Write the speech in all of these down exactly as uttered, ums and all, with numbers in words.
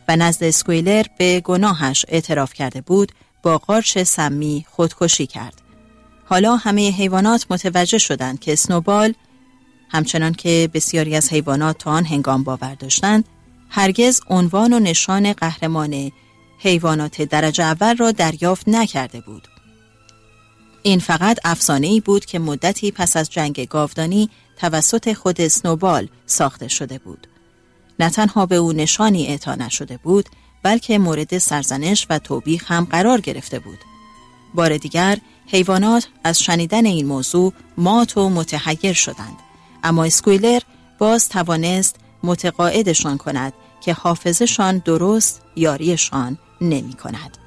و نزد اسکویلر به گناهش اعتراف کرده بود، با قارچ سمی خودکشی کرد. حالا همه حیوانات متوجه شدند که اسنوبال، همچنان که بسیاری از حیوانات تا آن هنگام باور داشتند، هرگز عنوان و نشان قهرمان حیوانات درجه اول را دریافت نکرده بود. این فقط افسانه‌ای بود که مدتی پس از جنگ گاودانی توسط خود اسنوبال ساخته شده بود. نه تنها به او نشانی اعطا نشده بود، بلکه مورد سرزنش و توبیخ هم قرار گرفته بود. بار دیگر حیوانات از شنیدن این موضوع مات و متحیر شدند، اما اسکویلر باز توانست متقاعدشان کند که حافظشان درست یاریشان نمی کند.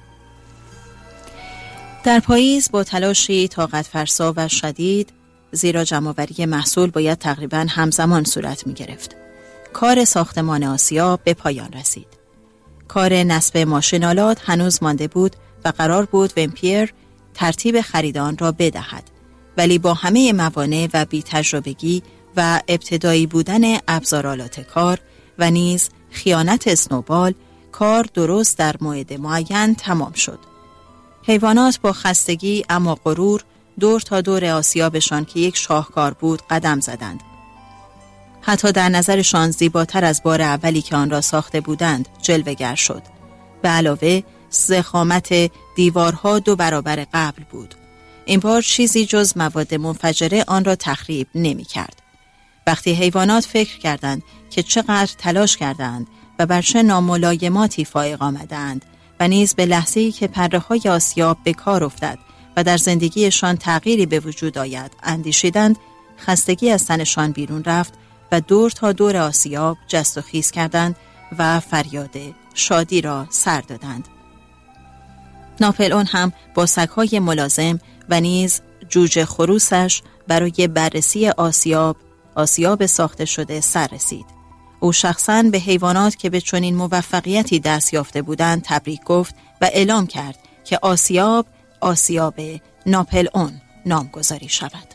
در پاییز با تلاشی طاقت فرسا و شدید، زیرا جمع‌آوری محصول باید تقریباً همزمان صورت می گرفت، کار ساختمان آسیا به پایان رسید. کار نصب ماشین‌آلات هنوز مانده بود و قرار بود ومپیر ترتیب خریدان را بدهد، ولی با همه موانع و بی تجربگی و ابتدایی بودن ابزارآلات کار و نیز خیانت اسنوبال، کار درست در موعد معین تمام شد. حیوانات با خستگی اما غرور دور تا دور آسیابشان که یک شاهکار بود قدم زدند. حتی در نظرشان زیباتر از بار اولی که آن را ساخته بودند جلوه‌گر شد. به علاوه ضخامت دیوارها دو برابر قبل بود. این بار چیزی جز مواد منفجره آن را تخریب نمی کرد. وقتی حیوانات فکر کردند که چقدر تلاش کردند و بر چه ناملایماتی فائق آمدند و نیز به لحظه‌ای که پره‌های آسیاب به کار افتد و در زندگیشان تغییری به وجود آید اندیشیدند، خستگی از تنشان بیرون رفت و دور تا دور آسیاب جست و خیز کردند و فریاد شادی را سر دادند. ناپلئون هم با سگ‌های ملازم و نیز جوجه خروسش برای بررسی آسیاب آسیاب ساخته شده سر رسید. او شخصاً به حیوانات که به چنین موفقیتی دست یافته بودند تبریک گفت و اعلام کرد که آسیاب آسیاب ناپلئون نامگذاری شود.